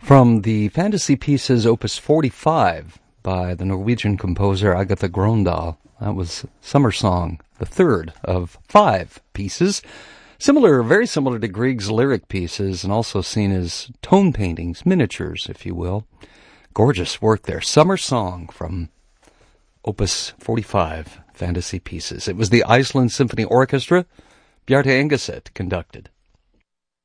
From the Fantasy Pieces Opus 45 by the Norwegian composer Agatha Grøndahl. That was Summer Song, the third of 5 pieces. Very similar to Grieg's lyric pieces, and also seen as tone paintings, miniatures, if you will. Gorgeous work there. Summer Song from Opus 45, Fantasy Pieces. It was the Iceland Symphony Orchestra. Bjarte Engeset conducted.